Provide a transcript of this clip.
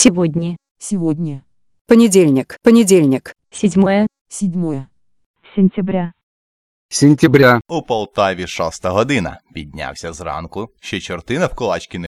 Сегодня. Сегодня. Понедельник. Понедельник. 7 7 сентября. Сентября. У Полтаві 6 година. Піднявся зранку, ще чорти навколачки не